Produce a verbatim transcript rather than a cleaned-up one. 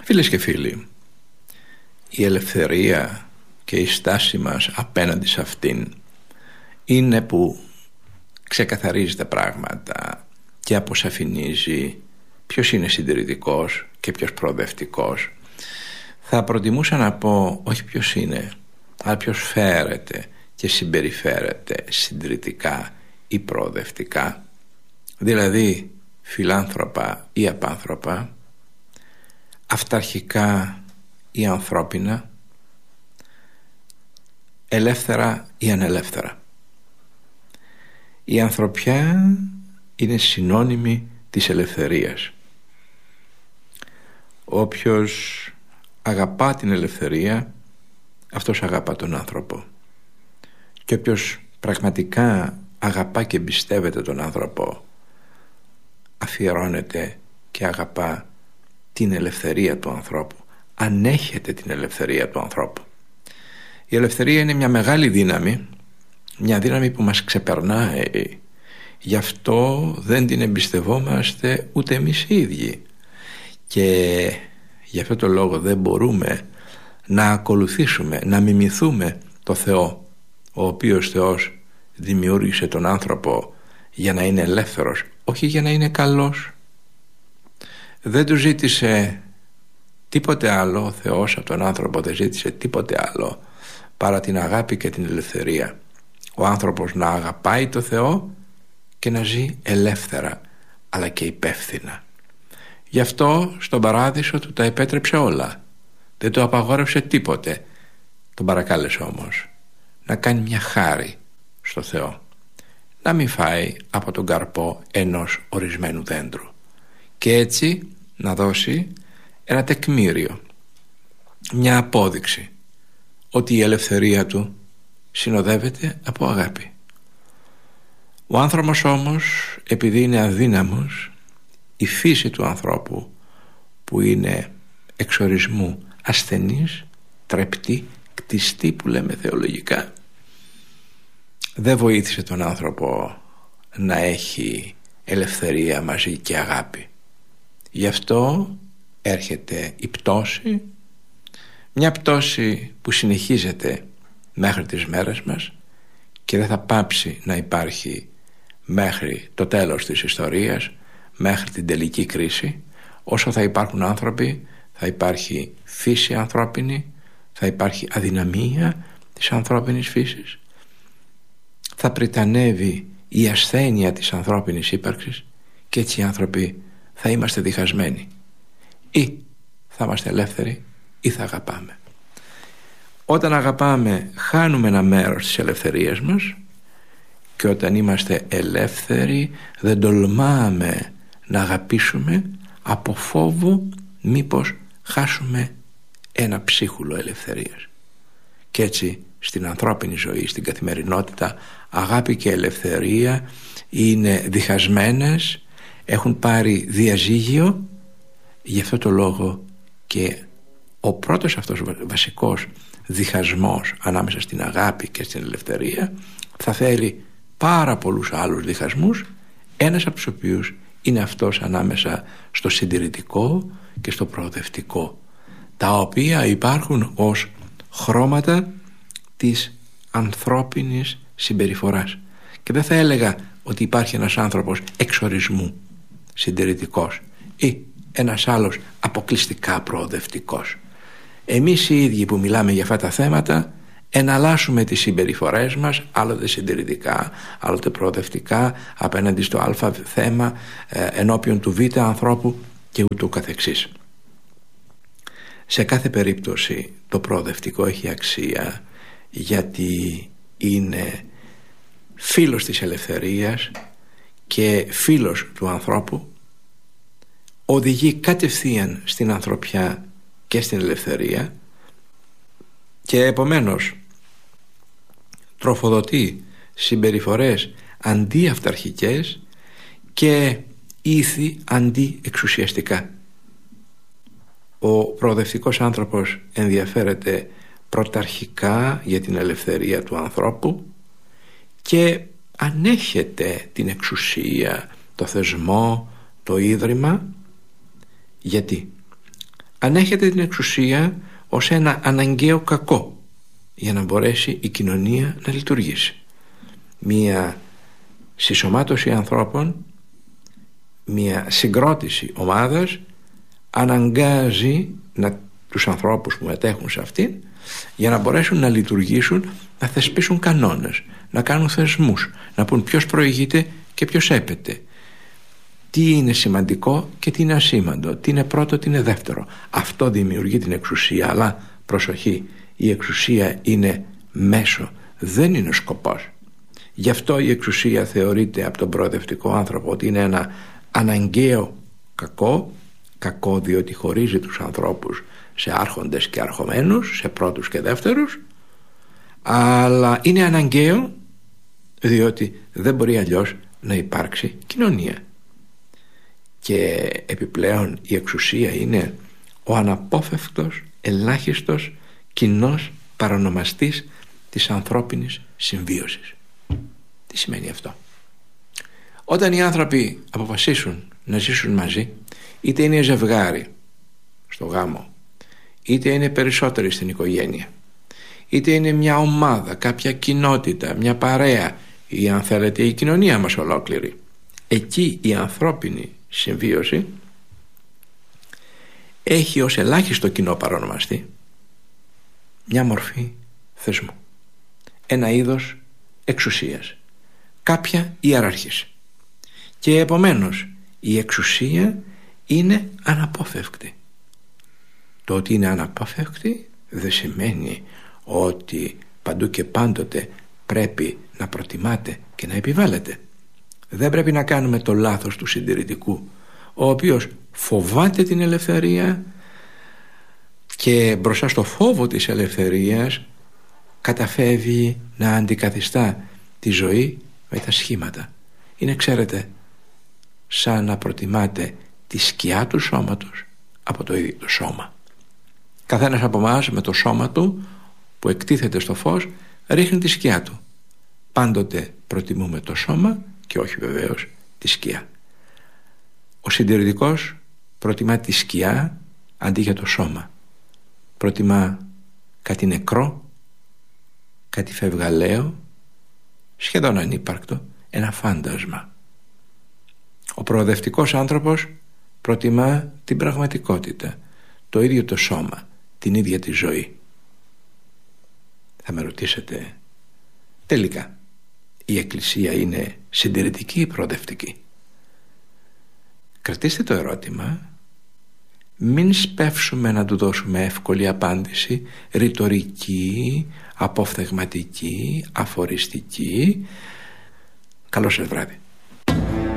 Φίλες και φίλοι, η ελευθερία και η στάση μας απέναντι σε αυτήν είναι που ξεκαθαρίζει τα πράγματα και αποσαφηνίζει ποιος είναι συντηρητικός και ποιος προοδευτικός. Θα προτιμούσα να πω όχι ποιος είναι, αλλά ποιος φέρεται και συμπεριφέρεται συντηρητικά ή προοδευτικά, δηλαδή φιλάνθρωπα ή απάνθρωπα, αυταρχικά ή ανθρώπινα, ελεύθερα ή ανελεύθερα. Η ανθρωπιά είναι συνώνυμη της ελευθερίας. Όποιος αγαπά την ελευθερία, αυτός αγαπά τον άνθρωπο. Και όποιος πραγματικά αγαπά και εμπιστεύεται τον άνθρωπο, αφιερώνεται και αγαπά την ελευθερία του ανθρώπου, ανέχεται την ελευθερία του ανθρώπου. Η ελευθερία είναι μια μεγάλη δύναμη, μια δύναμη που μας ξεπερνάει. Γι' αυτό δεν την εμπιστευόμαστε ούτε εμείς οι ίδιοι. Και γι' αυτό το λόγο δεν μπορούμε να ακολουθήσουμε, να μιμηθούμε το Θεό, ο οποίος Θεός δημιούργησε τον άνθρωπο για να είναι ελεύθερος, όχι για να είναι καλός. Δεν του ζήτησε τίποτε άλλο, ο Θεός από τον άνθρωπο δεν ζήτησε τίποτε άλλο παρά την αγάπη και την ελευθερία. Ο άνθρωπος να αγαπάει το Θεό και να ζει ελεύθερα, αλλά και υπεύθυνα. Γι' αυτό στον παράδεισο του τα επέτρεψε όλα. Δεν το απαγόρευσε τίποτε. Τον παρακάλεσε όμως να κάνει μια χάρη στο Θεό, να μην φάει από τον καρπό ενός ορισμένου δέντρου, και έτσι να δώσει ένα τεκμήριο, μια απόδειξη ότι η ελευθερία του συνοδεύεται από αγάπη. Ο άνθρωπος όμως, επειδή είναι αδύναμος, η φύση του ανθρώπου που είναι εξορισμού ασθενής, τρεπτή, κτιστή που λέμε θεολογικά, δεν βοήθησε τον άνθρωπο να έχει ελευθερία μαζί και αγάπη. Γι' αυτό έρχεται η πτώση, μια πτώση που συνεχίζεται μέχρι τις μέρες μας και δεν θα πάψει να υπάρχει μέχρι το τέλος της ιστορίας, μέχρι την τελική κρίση. Όσο θα υπάρχουν άνθρωποι, θα υπάρχει φύση ανθρώπινη, θα υπάρχει αδυναμία της ανθρώπινης φύσης, θα πριτανεύει η ασθένεια της ανθρώπινης ύπαρξης και έτσι οι άνθρωποι θα είμαστε διχασμένοι. Ή θα είμαστε ελεύθεροι ή θα αγαπάμε. Όταν αγαπάμε χάνουμε ένα μέρος της ελευθερίας μας, και όταν είμαστε ελεύθεροι δεν τολμάμε να αγαπήσουμε από φόβο μήπως χάσουμε ένα ψίχουλο ελευθερίας. Και έτσι στην ανθρώπινη ζωή, στην καθημερινότητα, αγάπη και ελευθερία είναι διχασμένες, έχουν πάρει διαζύγιο. Γι' αυτό το λόγο και ο πρώτος αυτός βασικός διχασμός ανάμεσα στην αγάπη και στην ελευθερία θα φέρει πάρα πολλούς άλλους διχασμούς, ένας από τους οποίους είναι αυτός ανάμεσα στο συντηρητικό και στο προοδευτικό, τα οποία υπάρχουν ως χρώματα της ανθρώπινης συμπεριφοράς. Και δεν θα έλεγα ότι υπάρχει ένας άνθρωπος εξορισμού συντηρητικός ή ένας άλλος αποκλειστικά προοδευτικός. Εμείς οι ίδιοι που μιλάμε για αυτά τα θέματα εναλλάσσουμε τις συμπεριφορές μας, άλλοτε συντηρητικά, άλλοτε προοδευτικά, απέναντι στο α θέμα, ε, ενώπιον του β ανθρώπου και ούτω καθεξής. Σε κάθε περίπτωση το προοδευτικό έχει αξία, γιατί είναι φίλος της ελευθερίας και φίλος του ανθρώπου, οδηγεί κατευθείαν στην ανθρωπιά και στην ελευθερία και επομένως τροφοδοτεί συμπεριφορές αντιαυταρχικές και ήθη αντιεξουσιαστικά. Ο προοδευτικός άνθρωπος ενδιαφέρεται πρωταρχικά για την ελευθερία του ανθρώπου και ανέχεται την εξουσία, το θεσμό, το ίδρυμα. Γιατί? ανέχεται την εξουσία ως ένα αναγκαίο κακό για να μπορέσει η κοινωνία να λειτουργήσει. Μία συσσωμάτωση ανθρώπων, μία συγκρότηση ομάδας αναγκάζει να, τους ανθρώπους που μετέχουν σε αυτήν, για να μπορέσουν να λειτουργήσουν, να θεσπίσουν κανόνες, να κάνουν θεσμούς, να πούν ποιος προηγείται και ποιος έπεται, τι είναι σημαντικό και τι είναι ασήμαντο, τι είναι πρώτο, τι είναι δεύτερο. Αυτό δημιουργεί την εξουσία. Αλλά προσοχή, η εξουσία είναι μέσο, δεν είναι σκοπός. Γι' αυτό η εξουσία θεωρείται από τον προοδευτικό άνθρωπο ότι είναι ένα αναγκαίο κακό, κακό διότι χωρίζει τους ανθρώπους σε άρχοντες και αρχομένους, σε πρώτους και δεύτερους, αλλά είναι αναγκαίο διότι δεν μπορεί αλλιώς να υπάρξει κοινωνία. Και επιπλέον η εξουσία είναι ο αναπόφευκτος, ελάχιστος, κοινός παρονομαστής της ανθρώπινης συμβίωσης. Τι σημαίνει αυτό? Όταν οι άνθρωποι αποφασίσουν να ζήσουν μαζί, είτε είναι ζευγάρι στο γάμο, είτε είναι περισσότεροι στην οικογένεια, είτε είναι μια ομάδα, κάποια κοινότητα, μια παρέα ή αν θέλετε η κοινωνία μας ολόκληρη, εκεί η ανθρώπινη συμβίωση έχει ως ελάχιστο κοινό παρονομαστή μια μορφή θεσμού, ένα είδος εξουσίας, κάποια ιεράρχηση. Και επομένως η εξουσία είναι αναπόφευκτη. Το ότι είναι αναπόφευκτη δεν σημαίνει ότι παντού και πάντοτε πρέπει να προτιμάτε και να επιβάλλετε. Δεν πρέπει να κάνουμε το λάθος του συντηρητικού, ο οποίος φοβάται την ελευθερία και μπροστά στο φόβο της ελευθερίας καταφεύγει να αντικαθιστά τη ζωή με τα σχήματα. Είναι, ξέρετε, σαν να προτιμάτε τη σκιά του σώματος από το ίδιο το σώμα. Καθένας από εμάς με το σώμα του που εκτίθεται στο φως ρίχνει τη σκιά του. Πάντοτε προτιμούμε το σώμα και όχι βεβαίως τη σκιά. Ο συντηρητικός προτιμά τη σκιά αντί για το σώμα. Προτιμά κάτι νεκρό, κάτι φευγαλαίο, σχεδόν ανύπαρκτο, ένα φάντασμα. Ο προοδευτικός άνθρωπος προτιμά την πραγματικότητα, το ίδιο το σώμα, την ίδια τη ζωή. Θα με ρωτήσετε, τελικά η Εκκλησία είναι συντηρητική ή προοδευτική? Κρατήστε το ερώτημα, μην σπεύσουμε να του δώσουμε εύκολη απάντηση, ρητορική, αποφθεγματική, αφοριστική. Καλό σας βράδυ.